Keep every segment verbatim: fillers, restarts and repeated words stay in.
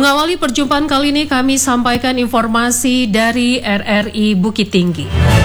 Mengawali perjumpaan kali ini kami sampaikan informasi dari R R I Bukit Tinggi.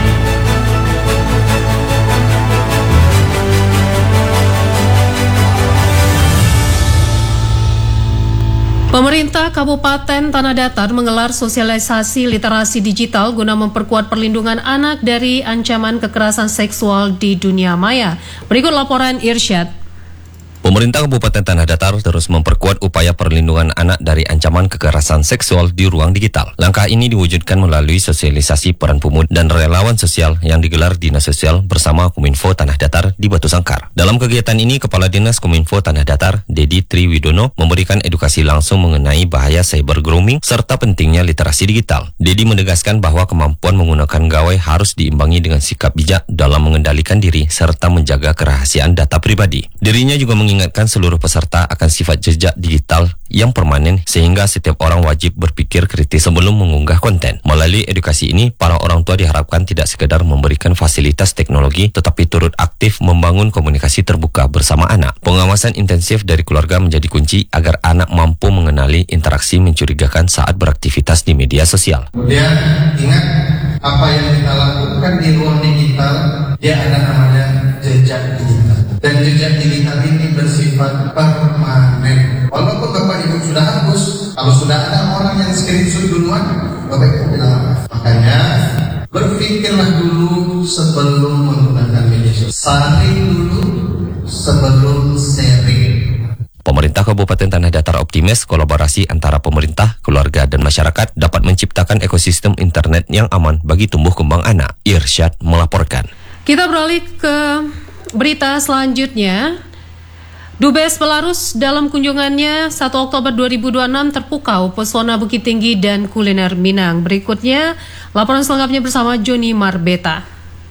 Pemerintah Kabupaten Tanah Datar menggelar sosialisasi literasi digital guna memperkuat perlindungan anak dari ancaman kekerasan seksual di dunia maya. Berikut laporan Irsyad. Pemerintah Kabupaten Tanah Datar terus memperkuat upaya perlindungan anak dari ancaman kekerasan seksual di ruang digital. Langkah ini diwujudkan melalui sosialisasi peran pemuda dan relawan sosial yang digelar Dinas Sosial bersama Kominfo Tanah Datar di Batu Sangkar. Dalam kegiatan ini, Kepala Dinas Kominfo Tanah Datar, Dedi Triwidono, memberikan edukasi langsung mengenai bahaya cyber grooming serta pentingnya literasi digital. Dedi menegaskan bahwa kemampuan menggunakan gawai harus diimbangi dengan sikap bijak dalam mengendalikan diri serta menjaga kerahasiaan data pribadi. Dirinya juga mengingatkan mengingatkan seluruh peserta akan sifat jejak digital yang permanen sehingga setiap orang wajib berpikir kritis sebelum mengunggah konten. Melalui edukasi ini, para orang tua diharapkan tidak sekedar memberikan fasilitas teknologi tetapi turut aktif membangun komunikasi terbuka bersama anak. Pengawasan intensif dari keluarga menjadi kunci agar anak mampu mengenali interaksi mencurigakan saat beraktivitas di media sosial. Kemudian ingat apa yang kita lakukan di ruang digital, dia ada namanya jejak digital. Dan jejak digital ini bersifat permanen. Walaupun Bapak Ibu sudah hapus, kalau sudah ada orang yang screenshot duluan, Bapak Ibu bilang apa? Makanya berpikirlah dulu sebelum menggunakan media sosial. Saring dulu sebelum sharing. Pemerintah Kabupaten Tanah Datar optimis kolaborasi antara pemerintah, keluarga, dan masyarakat dapat menciptakan ekosistem internet yang aman bagi tumbuh kembang anak. Irsyad melaporkan. Kita beralih ke berita selanjutnya. Dubes Belarus dalam kunjungannya satu Oktober dua ribu dua puluh enam terpukau pesona Bukit Tinggi dan kuliner Minang. Berikutnya laporan selengkapnya bersama Joni Marbeta.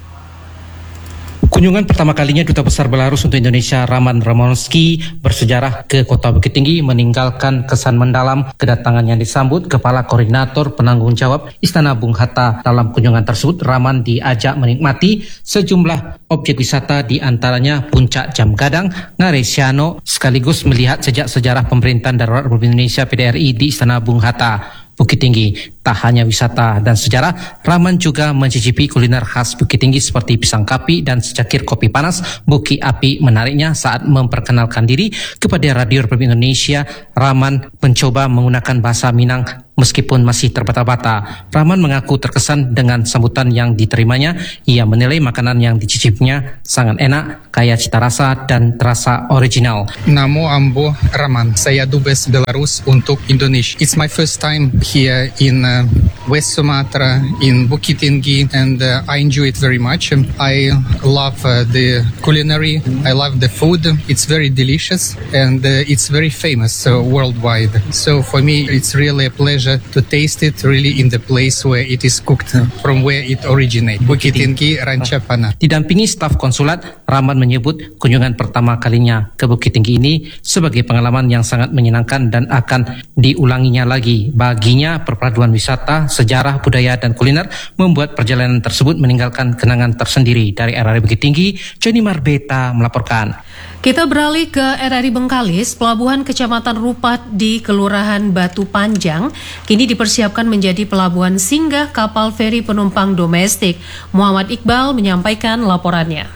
Kunjungan pertama kalinya Duta Besar Belarus untuk Indonesia Roman Romanowski bersejarah ke Kota Bukit Tinggi meninggalkan kesan mendalam. Kedatangan yang disambut Kepala Koordinator Penanggung Jawab Istana Bung Hatta. Dalam kunjungan tersebut, Raman diajak menikmati sejumlah objek wisata, di antaranya Puncak Jam Gadang, Ngaresiano, sekaligus melihat sejak sejarah pemerintahan darurat Republik Indonesia P D R I di Istana Bung Hatta. Bukit Tinggi tak hanya wisata dan sejarah, Raman juga mencicipi kuliner khas Bukit Tinggi seperti pisang kapi dan secakir kopi panas. Buki Api menariknya saat memperkenalkan diri kepada Radio Republik Indonesia. Raman mencoba menggunakan bahasa Minang meskipun masih terbata-bata. Raman mengaku terkesan dengan sambutan yang diterimanya. Ia menilai makanan yang dicicipnya sangat enak, kaya cita rasa dan terasa original. Namo Ambo Raman, saya Dubes Belarus untuk Indonesia. It's my first time here in uh, West Sumatra, in Bukit Tinggi, and uh, I enjoy it very much. I love uh, the culinary, I love the food. It's very delicious and uh, it's very famous uh, worldwide. So for me, it's really a pleasure to taste it really in the place where it is cooked, from where it originates. Bukit Tinggi, Ranca Pana. Didampingi staf konsulat, Raman menyebut kunjungan pertama kalinya ke Bukit Tinggi ini sebagai pengalaman yang sangat menyenangkan dan akan diulanginya lagi. Baginya, perpaduan wisata, sejarah, budaya, dan kuliner membuat perjalanan tersebut meninggalkan kenangan tersendiri. Dari R R I Bukit Tinggi, Joni Marbeta melaporkan. Kita beralih ke R R I Bengkalis. Pelabuhan Kecamatan Rupat di Kelurahan Batu Panjang kini dipersiapkan menjadi pelabuhan singgah kapal feri penumpang domestik. Muhammad Iqbal menyampaikan laporannya.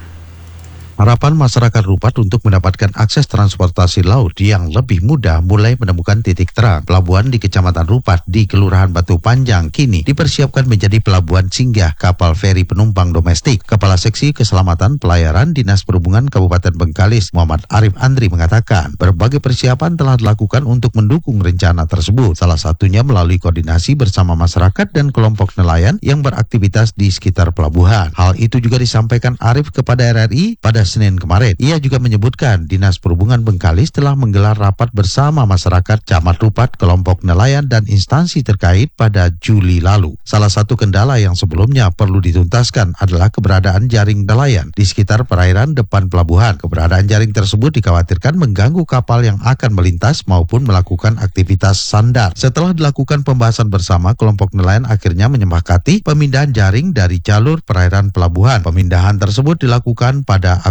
Harapan masyarakat Rupat untuk mendapatkan akses transportasi laut yang lebih mudah mulai menemukan titik terang. Pelabuhan di Kecamatan Rupat di Kelurahan Batu Panjang kini dipersiapkan menjadi pelabuhan singgah kapal feri penumpang domestik. Kepala Seksi Keselamatan Pelayaran Dinas Perhubungan Kabupaten Bengkalis, Muhammad Arif Andri mengatakan, berbagai persiapan telah dilakukan untuk mendukung rencana tersebut. Salah satunya melalui koordinasi bersama masyarakat dan kelompok nelayan yang beraktivitas di sekitar pelabuhan. Hal itu juga disampaikan Arif kepada R R I pada Senin kemarin. Ia juga menyebutkan Dinas Perhubungan Bengkalis telah menggelar rapat bersama masyarakat Camat Rupat, kelompok nelayan dan instansi terkait pada Juli lalu. Salah satu kendala yang sebelumnya perlu dituntaskan adalah keberadaan jaring nelayan di sekitar perairan depan pelabuhan. Keberadaan jaring tersebut dikhawatirkan mengganggu kapal yang akan melintas maupun melakukan aktivitas sandar. Setelah dilakukan pembahasan bersama, kelompok nelayan akhirnya menyepakati pemindahan jaring dari jalur perairan pelabuhan. Pemindahan tersebut dilakukan pada Agustus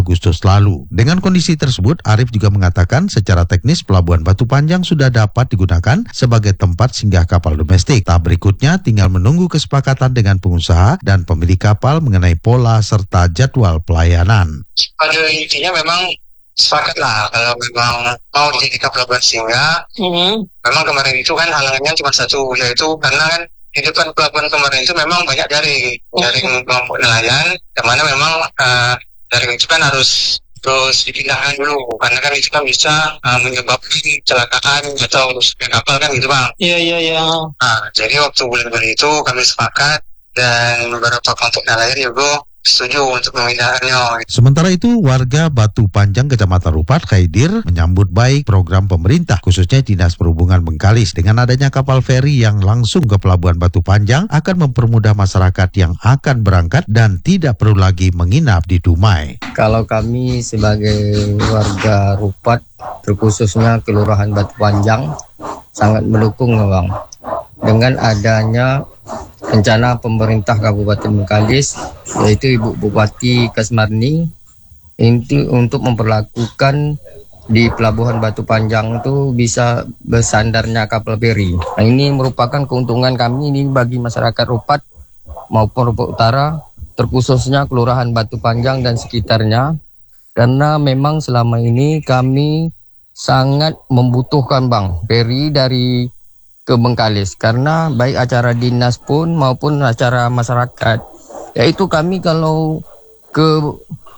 Agustus lalu. Dengan kondisi tersebut, Arief juga mengatakan secara teknis Pelabuhan Batu Panjang sudah dapat digunakan sebagai tempat singgah kapal domestik. Tahap berikutnya tinggal menunggu kesepakatan dengan pengusaha dan pemilik kapal mengenai pola serta jadwal pelayanan. Pada intinya memang sepakat lah kalau memang mau dijadikan pelabuhan singgah. Mm-hmm. Memang kemarin itu kan halangannya cuma satu, yaitu karena kan di depan pelabuhan kemarin itu memang banyak jaring, jaring kelompok nelayan, yang mana memang uh, jaring itu kan harus terus dipindahkan dulu, karena kan itu kan bisa uh, menyebabkan kecelakaan atau rusaknya kapal kan gitu bang. Iya iya iya. Nah, jadi waktu bulan-bulan itu kami sepakat dan beberapa kelompok nelayan juga setuju untuk pemindahannya. Sementara itu, warga Batu Panjang, Kecamatan Rupat, Khaidir, menyambut baik program pemerintah, khususnya Dinas Perhubungan Bengkalis. Dengan adanya kapal feri yang langsung ke Pelabuhan Batu Panjang akan mempermudah masyarakat yang akan berangkat dan tidak perlu lagi menginap di Dumai. Kalau kami sebagai warga Rupat, terkhususnya Kelurahan Batu Panjang, sangat mendukung, Bang. Dengan adanya rencana pemerintah Kabupaten Bengkalis, yaitu Ibu Bupati Kasmarni, itu untuk memperlakukan di Pelabuhan Batu Panjang itu bisa bersandarnya kapal feri. Nah, ini merupakan keuntungan kami ini bagi masyarakat Rupat maupun Rupat Utara, terkhususnya Kelurahan Batu Panjang dan sekitarnya, karena memang selama ini kami sangat membutuhkan bang feri dari ke Bengkalis, karena baik acara dinas pun maupun acara masyarakat, yaitu kami kalau ke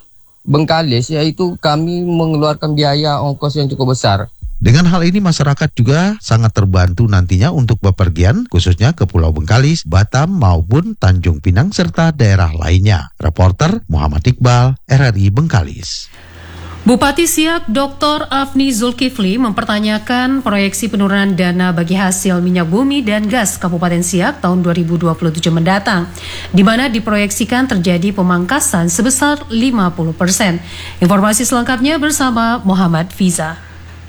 Bengkalis, yaitu kami mengeluarkan biaya ongkos yang cukup besar. Dengan hal ini masyarakat juga sangat terbantu nantinya untuk bepergian, khususnya ke Pulau Bengkalis, Batam maupun Tanjung Pinang serta daerah lainnya. Reporter Muhammad Iqbal, R R I Bengkalis. Bupati Siak Doktor Afni Zulkifli mempertanyakan proyeksi penurunan dana bagi hasil minyak bumi dan gas Kabupaten Siak tahun dua ribu dua puluh tujuh mendatang, di mana diproyeksikan terjadi pemangkasan sebesar lima puluh persen. Informasi selengkapnya bersama Muhammad Fiza.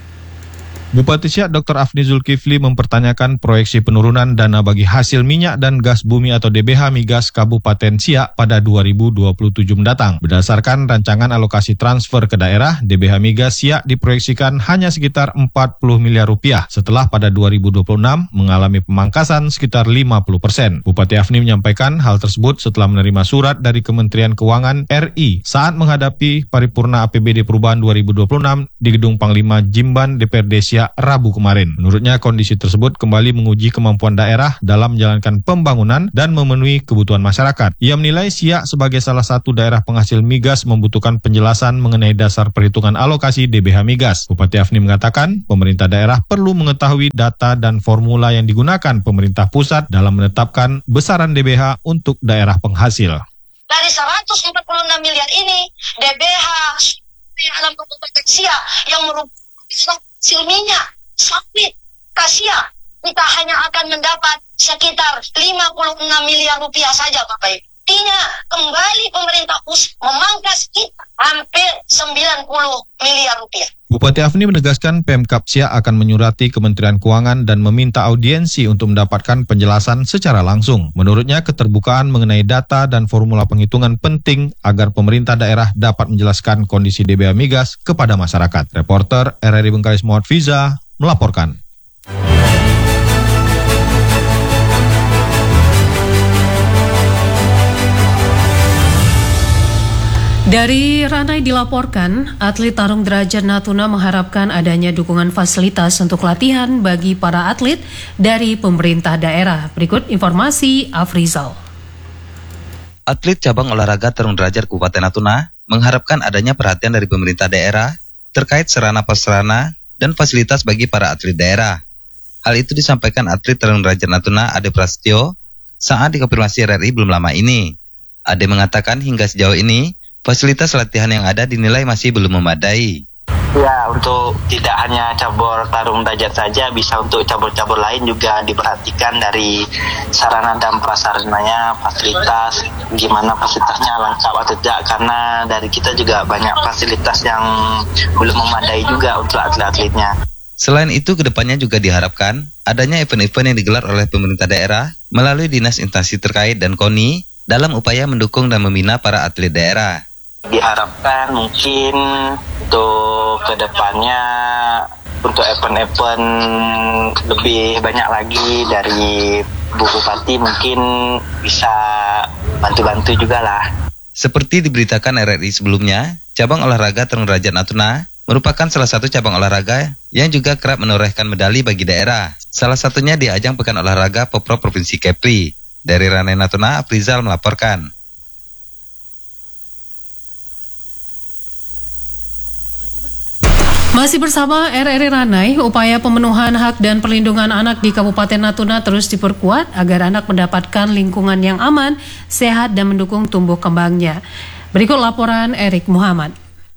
Bupati Siak Doktor Afni Zulkifli mempertanyakan proyeksi penurunan dana bagi hasil minyak dan gas bumi atau D B H Migas Kabupaten Siak pada dua ribu dua puluh tujuh mendatang. Berdasarkan rancangan alokasi transfer ke daerah, D B H Migas Siak diproyeksikan hanya sekitar empat puluh miliar rupiah setelah pada dua ribu dua puluh enam mengalami pemangkasan sekitar lima puluh persen. Bupati Afni menyampaikan hal tersebut setelah menerima surat dari Kementerian Keuangan R I saat menghadapi paripurna A P B D Perubahan dua ribu dua puluh enam di Gedung Panglima Jimban D P R D Siak Rabu kemarin. Menurutnya kondisi tersebut kembali menguji kemampuan daerah dalam menjalankan pembangunan dan memenuhi kebutuhan masyarakat. Ia menilai Siak sebagai salah satu daerah penghasil migas membutuhkan penjelasan mengenai dasar perhitungan alokasi D B H migas. Bupati Afni mengatakan pemerintah daerah perlu mengetahui data dan formula yang digunakan pemerintah pusat dalam menetapkan besaran D B H untuk daerah penghasil. Dari seratus empat puluh enam miliar ini, D B H alam Kabupaten Siak yang merupakan hasil minyak, sawit, kasia, kita hanya akan mendapat sekitar lima puluh enam miliar rupiah saja, Bapak Ibu. Artinya kembali pemerintah pusat memangkas kita hampir sembilan puluh miliar rupiah. Bupati Afni menegaskan Pemkab Siak akan menyurati Kementerian Keuangan dan meminta audiensi untuk mendapatkan penjelasan secara langsung. Menurutnya keterbukaan mengenai data dan formula penghitungan penting agar pemerintah daerah dapat menjelaskan kondisi D B H migas kepada masyarakat. Reporter R R I Bengkalis Muhammad Fiza melaporkan. Dari Ranai dilaporkan, atlet tarung derajat Natuna mengharapkan adanya dukungan fasilitas untuk latihan bagi para atlet dari pemerintah daerah. Berikut informasi Afrizal. Atlet cabang olahraga tarung derajat Kabupaten Natuna mengharapkan adanya perhatian dari pemerintah daerah terkait sarana-prasarana dan fasilitas bagi para atlet daerah. Hal itu disampaikan atlet tarung derajat Natuna Ade Prasetyo saat dikonfirmasi R R I belum lama ini. Ade mengatakan hingga sejauh ini fasilitas latihan yang ada dinilai masih belum memadai. Ya, untuk tidak hanya cabur tarung derajat saja, bisa untuk cabur-cabur lain juga diperhatikan dari sarana dan prasarananya, fasilitas, gimana fasilitasnya lengkap atau tidak, karena dari kita juga banyak fasilitas yang belum memadai juga untuk atlet-atletnya. Selain itu, kedepannya juga diharapkan adanya event-event yang digelar oleh pemerintah daerah melalui dinas instansi terkait dan KONI dalam upaya mendukung dan membina para atlet daerah. Diharapkan mungkin untuk kedepannya untuk event-event lebih banyak lagi dari Bu Bupati mungkin bisa bantu-bantu juga lah. Seperti diberitakan R R I sebelumnya, cabang olahraga Tarung Derajat Natuna merupakan salah satu cabang olahraga yang juga kerap menorehkan medali bagi daerah. Salah satunya di ajang Pekan Olahraga Pemprov Provinsi Kepri. Dari Ranai Natuna, Afrizal melaporkan. Masih bersama R R I Ranai, upaya pemenuhan hak dan perlindungan anak di Kabupaten Natuna terus diperkuat agar anak mendapatkan lingkungan yang aman, sehat, dan mendukung tumbuh kembangnya. Berikut laporan Erik Muhammad.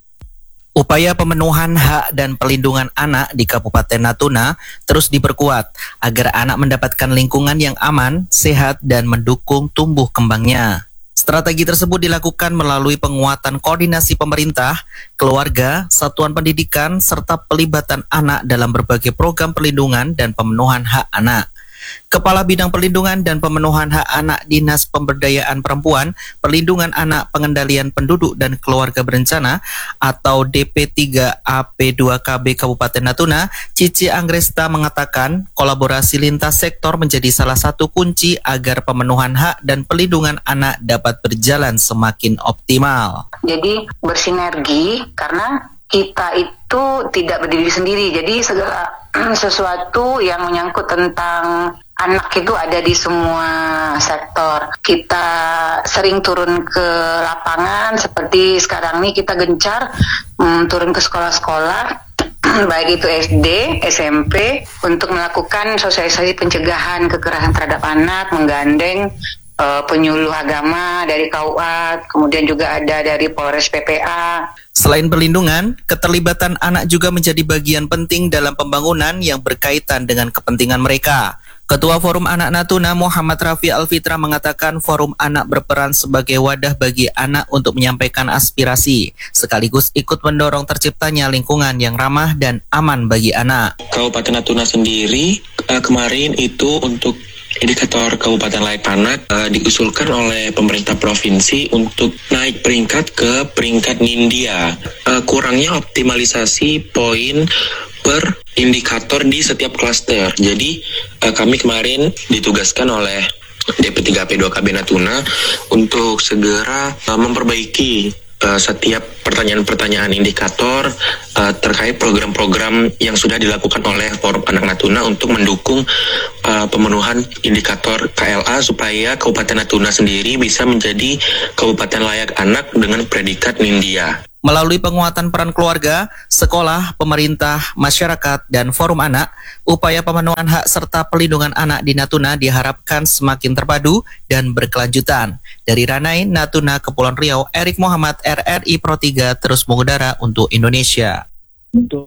Upaya pemenuhan hak dan perlindungan anak di Kabupaten Natuna terus diperkuat agar anak mendapatkan lingkungan yang aman, sehat, dan mendukung tumbuh kembangnya. Strategi tersebut dilakukan melalui penguatan koordinasi pemerintah, keluarga, satuan pendidikan, serta pelibatan anak dalam berbagai program perlindungan dan pemenuhan hak anak. Kepala Bidang Perlindungan dan Pemenuhan Hak Anak Dinas Pemberdayaan Perempuan, Perlindungan Anak, Pengendalian Penduduk dan Keluarga Berencana atau D P tiga A P dua K B Kabupaten Natuna, Cici Anggresta mengatakan kolaborasi lintas sektor menjadi salah satu kunci agar pemenuhan hak dan perlindungan anak dapat berjalan semakin optimal. Jadi bersinergi karena kita itu tidak berdiri sendiri, jadi segala sesuatu yang menyangkut tentang anak itu ada di semua sektor. Kita sering turun ke lapangan, seperti sekarang ini kita gencar um, turun ke sekolah-sekolah, baik itu S D, S M P, untuk melakukan sosialisasi pencegahan kekerasan terhadap anak, menggandeng Uh, penyuluh agama dari K U A, kemudian juga ada dari Polres P P A. Selain perlindungan, keterlibatan anak juga menjadi bagian penting dalam pembangunan yang berkaitan dengan kepentingan mereka. Ketua Forum Anak Natuna Muhammad Rafi Alfitra mengatakan Forum Anak berperan sebagai wadah bagi anak untuk menyampaikan aspirasi, sekaligus ikut mendorong terciptanya lingkungan yang ramah dan aman bagi anak. Kabupaten Natuna sendiri uh, kemarin itu untuk indikator Kabupaten Layak Anak uh, diusulkan oleh pemerintah provinsi untuk naik peringkat ke peringkat Nindya. Uh, kurangnya optimalisasi poin per indikator di setiap klaster. Jadi uh, kami kemarin ditugaskan oleh D P tiga A P dua K B Natuna untuk segera uh, memperbaiki Uh, setiap pertanyaan-pertanyaan indikator uh, terkait program-program yang sudah dilakukan oleh Forum Anak Natuna untuk mendukung uh, pemenuhan indikator K L A supaya Kabupaten Natuna sendiri bisa menjadi Kabupaten Layak Anak dengan predikat Nindya. Melalui penguatan peran keluarga, sekolah, pemerintah, masyarakat, dan forum anak, upaya pemenuhan hak serta perlindungan anak di Natuna diharapkan semakin terpadu dan berkelanjutan. Dari Ranai, Natuna, Kepulauan Riau, Erik Muhammad, R R I Pro tiga terus mengudara untuk Indonesia. Untuk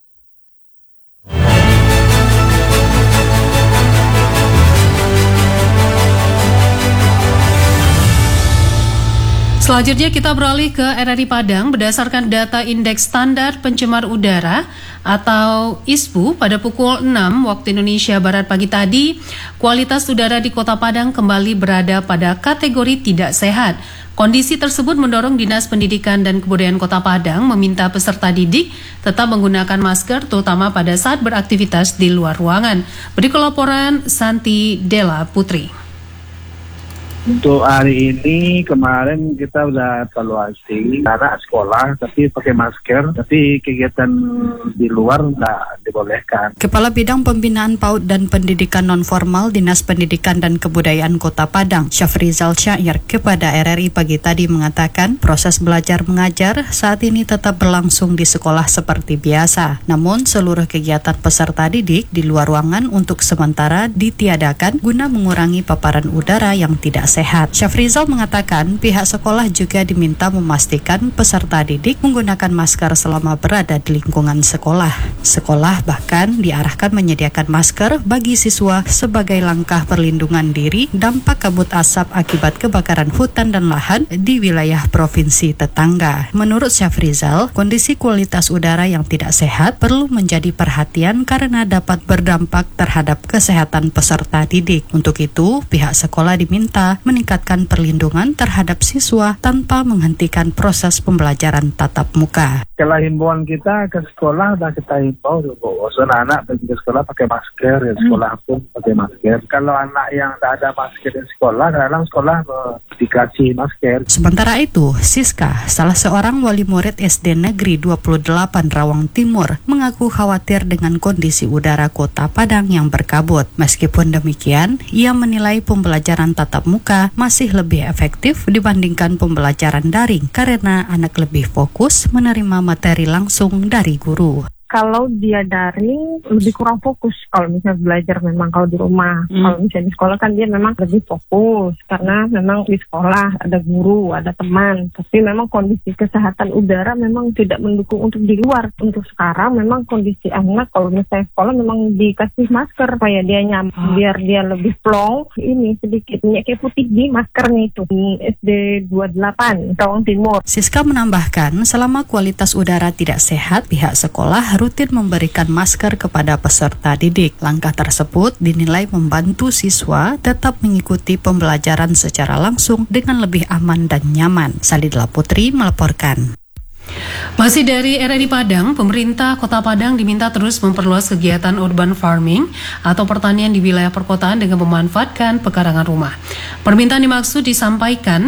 Selanjutnya kita beralih ke R R I Padang. Berdasarkan data Indeks Standar Pencemar Udara atau I S P U pada pukul enam waktu Indonesia Barat pagi tadi, kualitas udara di Kota Padang kembali berada pada kategori tidak sehat. Kondisi tersebut mendorong Dinas Pendidikan dan Kebudayaan Kota Padang meminta peserta didik tetap menggunakan masker terutama pada saat beraktivitas di luar ruangan. Berikut laporan Santi Della Putri. Untuk hari ini kemarin kita udah evaluasi anak sekolah tapi pakai masker, tapi kegiatan di luar nggak dibolehkan. Kepala Bidang Pembinaan PAUD dan Pendidikan Nonformal Dinas Pendidikan dan Kebudayaan Kota Padang, Syafrizal Syair, kepada R R I pagi tadi mengatakan proses belajar mengajar saat ini tetap berlangsung di sekolah seperti biasa. Namun seluruh kegiatan peserta didik di luar ruangan untuk sementara ditiadakan guna mengurangi paparan udara yang tidak sehat. Syafrizal mengatakan pihak sekolah juga diminta memastikan peserta didik menggunakan masker selama berada di lingkungan sekolah. Sekolah bahkan diarahkan menyediakan masker bagi siswa sebagai langkah perlindungan diri dampak kabut asap akibat kebakaran hutan dan lahan di wilayah provinsi tetangga. Menurut Syafrizal, kondisi kualitas udara yang tidak sehat perlu menjadi perhatian karena dapat berdampak terhadap kesehatan peserta didik. Untuk itu, pihak sekolah diminta meningkatkan perlindungan terhadap siswa tanpa menghentikan proses pembelajaran tatap muka. Kalau himbauan kita ke sekolah, dan kita himbau bahwa anak pergi ke sekolah pakai masker, ya sekolah pun pakai masker. Kalau anak yang tidak ada masker di sekolah, dalam sekolah dikasih masker. Sementara itu, Siska, salah seorang wali murid S D Negeri dua puluh delapan Rawang Timur, mengaku khawatir dengan kondisi udara Kota Padang yang berkabut. Meskipun demikian, ia menilai pembelajaran tatap muka masih lebih efektif dibandingkan pembelajaran daring karena anak lebih fokus menerima materi langsung dari guru. Kalau dia daring lebih kurang fokus kalau misalnya belajar memang kalau di rumah. Hmm. Kalau misalnya di sekolah kan dia memang lebih fokus karena memang di sekolah ada guru, ada teman. Tapi memang kondisi kesehatan udara memang tidak mendukung untuk di luar. Untuk sekarang memang kondisi anak kalau misalnya sekolah memang dikasih masker supaya dia nyaman, hmm. biar dia lebih plong. Ini sedikit minyak kayu putih di maskernya itu. S D dua puluh delapan Rawang Timur. Siska menambahkan selama kualitas udara tidak sehat, pihak sekolah rutin memberikan masker kepada peserta didik. Langkah tersebut dinilai membantu siswa tetap mengikuti pembelajaran secara langsung dengan lebih aman dan nyaman. Salidla Putri melaporkan. Masih dari R R I Padang, pemerintah Kota Padang diminta terus memperluas kegiatan urban farming atau pertanian di wilayah perkotaan dengan memanfaatkan pekarangan rumah. Permintaan dimaksud disampaikan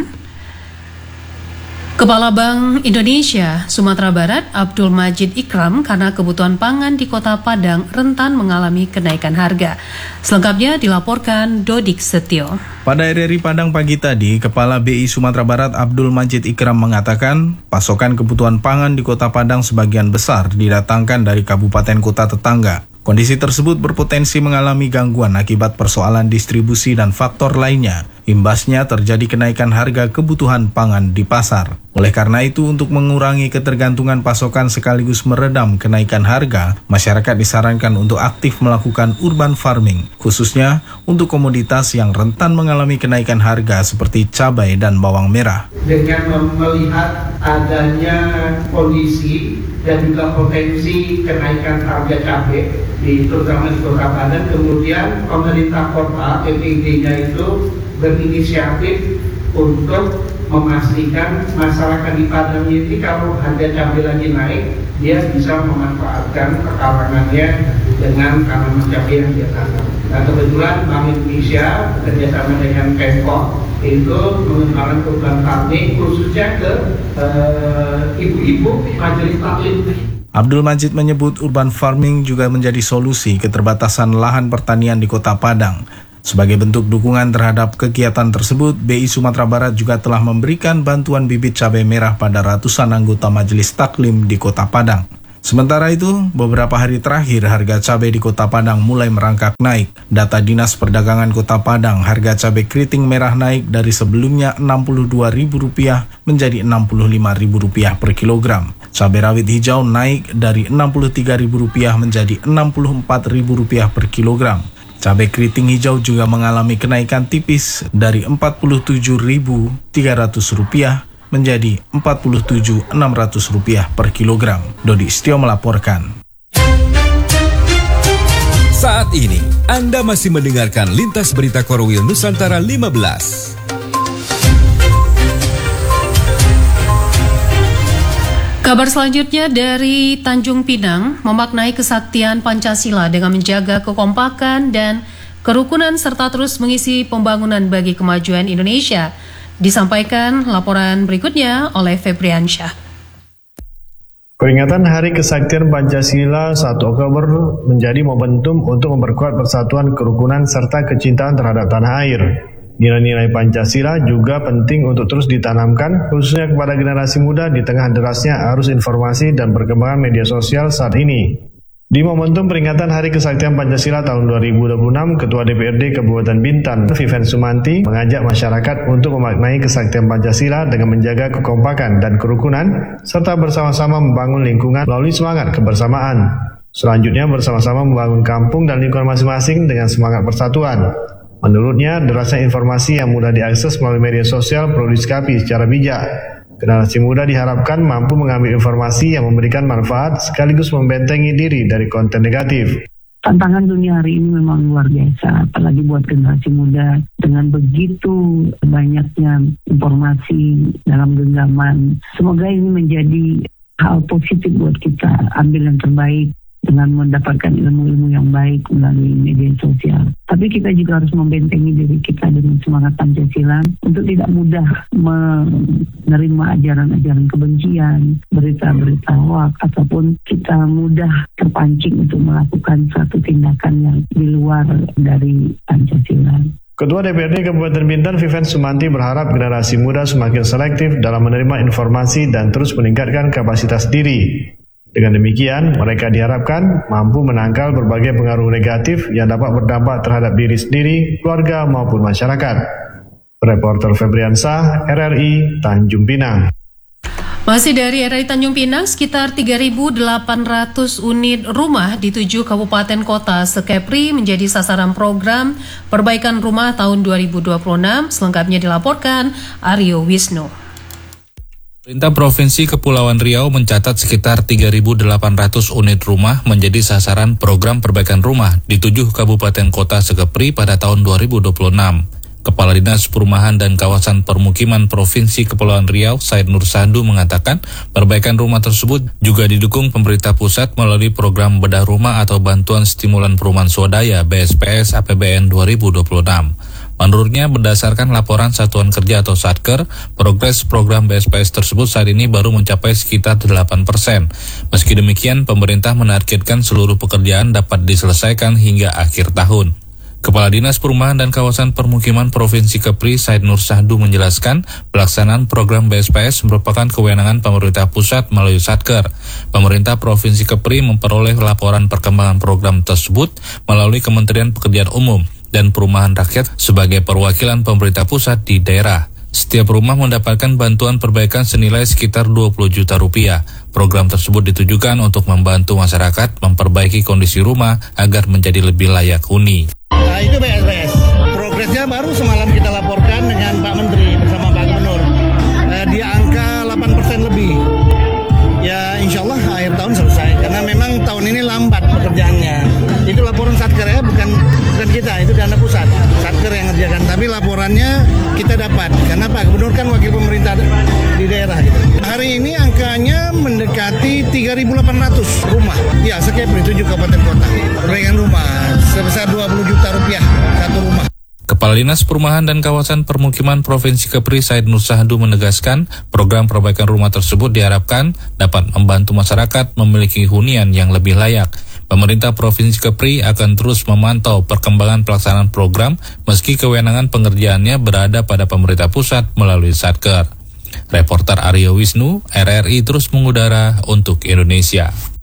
Kepala Bank Indonesia Sumatera Barat Abdul Majid Ikram karena kebutuhan pangan di Kota Padang rentan mengalami kenaikan harga. Selengkapnya dilaporkan Dodik Setio. Pada R R I Padang pagi tadi, Kepala B I Sumatera Barat Abdul Majid Ikram mengatakan pasokan kebutuhan pangan di Kota Padang sebagian besar didatangkan dari kabupaten kota tetangga. Kondisi tersebut berpotensi mengalami gangguan akibat persoalan distribusi dan faktor lainnya. Imbasnya terjadi kenaikan harga kebutuhan pangan di pasar. Oleh karena itu, untuk mengurangi ketergantungan pasokan sekaligus meredam kenaikan harga, masyarakat disarankan untuk aktif melakukan urban farming, khususnya untuk komoditas yang rentan mengalami kenaikan harga seperti cabai dan bawang merah. Dengan melihat adanya kondisi dan juga potensi kenaikan harga cabai, di, terutama di Kota Padang, kemudian pemerintah kota P P D-nya itu berinisiatif untuk memastikan masyarakat di Padang ini kalau harga cabai lagi naik, dia bisa memanfaatkan pekarangannya dengan tanaman cabai yang dia tanam. Nah, kebetulan Bank Indonesia bekerjasama dengan Pemkot itu mengembangkan program farming khususnya ke uh, ibu-ibu majelis taklim. Abdul Majid menyebut urban farming juga menjadi solusi keterbatasan lahan pertanian di Kota Padang. Sebagai bentuk dukungan terhadap kegiatan tersebut, B I Sumatera Barat juga telah memberikan bantuan bibit cabai merah pada ratusan anggota majelis taklim di Kota Padang. Sementara itu, beberapa hari terakhir harga cabai di Kota Padang mulai merangkak naik. Data Dinas Perdagangan Kota Padang, harga cabai keriting merah naik dari sebelumnya enam puluh dua ribu rupiah menjadi enam puluh lima ribu rupiah per kilogram. Cabai rawit hijau naik dari enam puluh tiga ribu rupiah menjadi enam puluh empat ribu rupiah per kilogram. Cabai keriting hijau juga mengalami kenaikan tipis dari empat puluh tujuh ribu tiga ratus rupiah menjadi empat puluh tujuh ribu enam ratus rupiah per kilogram. Dodi Setio melaporkan. Saat ini Anda masih mendengarkan Lintas Berita Korwil Nusantara lima belas. Kabar selanjutnya dari Tanjung Pinang, memaknai kesaktian Pancasila dengan menjaga kekompakan dan kerukunan serta terus mengisi pembangunan bagi kemajuan Indonesia. Disampaikan laporan berikutnya oleh Febriansyah. Peringatan Hari Kesaktian Pancasila satu Oktober menjadi momentum untuk memperkuat persatuan, kerukunan, serta kecintaan terhadap tanah air. Nilai-nilai Pancasila juga penting untuk terus ditanamkan, khususnya kepada generasi muda di tengah derasnya arus informasi dan perkembangan media sosial saat ini. Di momentum peringatan Hari Kesaktian Pancasila tahun dua ribu dua puluh enam, Ketua D P R D Kabupaten Bintan, Vivian Sumanti, mengajak masyarakat untuk memaknai kesaktian Pancasila dengan menjaga kekompakan dan kerukunan, serta bersama-sama membangun lingkungan melalui semangat kebersamaan. Selanjutnya bersama-sama membangun kampung dan lingkungan masing-masing dengan semangat persatuan. Menurutnya, derasnya informasi yang mudah diakses melalui media sosial perlu disikapi secara bijak. Generasi muda diharapkan mampu mengambil informasi yang memberikan manfaat sekaligus membentengi diri dari konten negatif. tantangan dunia hari ini memang luar biasa, apalagi buat generasi muda dengan begitu banyaknya informasi dalam genggaman. Semoga ini menjadi hal positif buat kita, ambil yang terbaik dengan mendapatkan ilmu-ilmu yang baik melalui media sosial. Tapi kita juga harus membentengi diri kita dengan semangat Pancasila untuk tidak mudah menerima ajaran-ajaran kebencian, berita-berita hoax, ataupun kita mudah terpancing untuk melakukan satu tindakan yang di luar dari Pancasila. Ketua D P R D Kabupaten Bintan, Vivian Sumanti, berharap generasi muda semakin selektif dalam menerima informasi dan terus meningkatkan kapasitas diri. Dengan demikian, mereka diharapkan mampu menangkal berbagai pengaruh negatif yang dapat berdampak terhadap diri sendiri, keluarga maupun masyarakat. Reporter Febriansah, R R I, Tanjung Pinang. Masih dari R R I Tanjung Pinang, sekitar tiga ribu delapan ratus unit rumah di tujuh kabupaten kota se-Kepri menjadi sasaran program perbaikan rumah tahun dua ribu dua puluh enam. Selengkapnya dilaporkan Aryo Wisnu. Pemerintah Provinsi Kepulauan Riau mencatat sekitar tiga ribu delapan ratus unit rumah menjadi sasaran program perbaikan rumah di tujuh kabupaten kota se-Kepri pada tahun dua ribu dua puluh enam. Kepala Dinas Perumahan dan Kawasan Permukiman Provinsi Kepulauan Riau, Said Nur Sahdu, mengatakan perbaikan rumah tersebut juga didukung pemerintah pusat melalui program bedah rumah atau bantuan stimulan perumahan swadaya B S P S A P B N dua ribu dua puluh enam. Menurutnya, berdasarkan laporan Satuan Kerja atau Satker, progres program B S P S tersebut saat ini baru mencapai sekitar delapan persen. Meski demikian, pemerintah menargetkan seluruh pekerjaan dapat diselesaikan hingga akhir tahun. Kepala Dinas Perumahan dan Kawasan Permukiman Provinsi Kepri, Said Nur Sahdu, menjelaskan pelaksanaan program B S P S merupakan kewenangan pemerintah pusat melalui Satker. Pemerintah Provinsi Kepri memperoleh laporan perkembangan program tersebut melalui Kementerian Pekerjaan Umum dan Perumahan Rakyat sebagai perwakilan pemerintah pusat di daerah. Setiap rumah mendapatkan bantuan perbaikan senilai sekitar dua puluh juta rupiah. Program tersebut ditujukan untuk membantu masyarakat memperbaiki kondisi rumah agar menjadi lebih layak huni. Nah, itu B S P S. Progresnya baru semalam kita laporkan dengan Pak Menteri bersama Pak Gubernur. Eh, di angka delapan persen lebih. Ya insya Allah akhir tahun selesai. Karena memang tahun ini lambat pekerjaannya. Itu laporan Satker ya, bukan bukan kita, itu dana pusat. Satker yang ngerjakan, tapi laporannya kita dapat. Karena Pak Gubernur kan wakil pemerintah di daerah gitu. Hari ini angkanya mendekati tiga ribu delapan ratus rumah. Ya, se-Kepri tujuh kabupaten kota. Perbaikan rumah sebesar dua puluh juta rupiah satu rumah. Kepala Dinas Perumahan dan Kawasan Permukiman Provinsi Kepri, Said Nur Sahdu, menegaskan program perbaikan rumah tersebut diharapkan dapat membantu masyarakat memiliki hunian yang lebih layak. Pemerintah Provinsi Kepri akan terus memantau perkembangan pelaksanaan program meski kewenangan pengerjaannya berada pada pemerintah pusat melalui Satker. Reporter Aryo Wisnu, R R I terus mengudara untuk Indonesia.